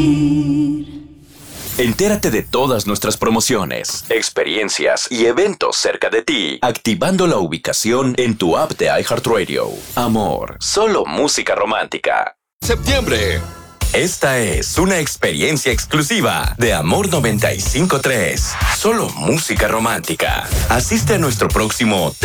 Entérate de todas nuestras promociones, experiencias y eventos cerca de ti, activando la ubicación en tu app de iHeartRadio. Amor, solo música romántica. Septiembre. Esta es una experiencia exclusiva de Amor 95.3. Solo música romántica. Asiste a nuestro próximo